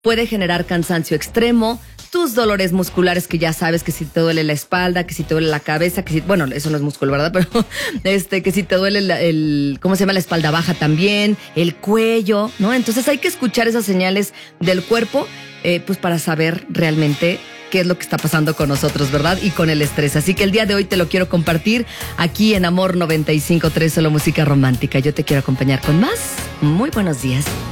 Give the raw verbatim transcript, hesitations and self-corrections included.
puede generar cansancio extremo, tus dolores musculares, que ya sabes que si te duele la espalda, que si te duele la cabeza, que si, bueno, eso no es músculo, ¿verdad? Pero este, que si te duele el, el, ¿cómo se llama? La espalda baja también, el cuello, ¿no? Entonces hay que escuchar esas señales del cuerpo, eh, pues para saber realmente qué es lo que está pasando con nosotros, ¿verdad? Y con el estrés. Así que el día de hoy te lo quiero compartir aquí en Amor noventa y cinco punto tres, solo música romántica. Yo te quiero acompañar con más. Muy buenos días.